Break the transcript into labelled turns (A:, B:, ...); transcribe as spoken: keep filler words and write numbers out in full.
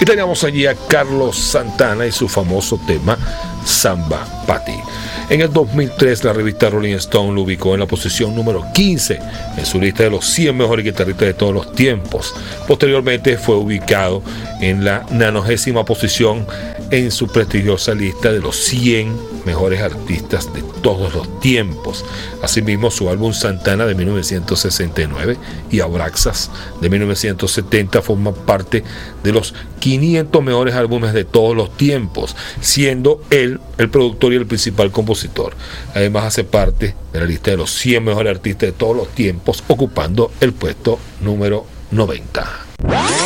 A: Y teníamos allí a Carlos Santana y su famoso tema Samba Pa' Ti. En el dos mil tres, la revista Rolling Stone lo ubicó en la posición número quince en su lista de los cien mejores guitarristas de todos los tiempos. Posteriormente fue ubicado en la nanogésima posición en su prestigiosa lista de los cien mejores artistas de todos los tiempos. Asimismo, su álbum Santana de mil novecientos sesenta y nueve y Abraxas de mil novecientos setenta forman parte de los quinientos mejores álbumes de todos los tiempos, siendo él el productor y el principal compositor. Además, hace parte de la lista de los cien mejores artistas de todos los tiempos, ocupando el puesto número noventa.